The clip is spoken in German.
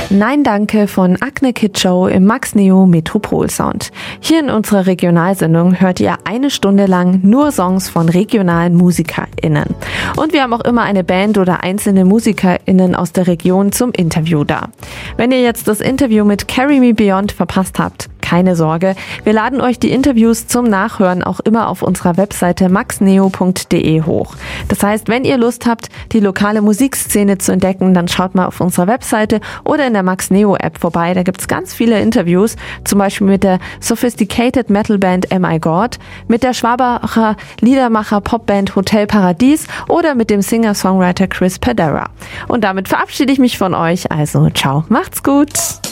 Nein Danke von Agne Kid-Show im Max Neo Metropol Sound. Hier in unserer Regionalsendung hört ihr eine Stunde lang nur Songs von regionalen MusikerInnen. Und wir haben auch immer eine Band oder einzelne MusikerInnen aus der Region zum Interview da. Wenn ihr jetzt das Interview mit Carry Me Beyond verpasst habt, keine Sorge, wir laden euch die Interviews zum Nachhören auch immer auf unserer Webseite maxneo.de hoch. Das heißt, wenn ihr Lust habt, die lokale Musikszene zu entdecken, dann schaut mal auf unserer Webseite oder in der Max Neo App vorbei. Da gibt's ganz viele Interviews, zum Beispiel mit der Sophisticated Metal Band Am I God, mit der Schwabacher Liedermacher Popband Hotel Paradies oder mit dem Singer-Songwriter Chris Pedera. Und damit verabschiede ich mich von euch. Also ciao, macht's gut!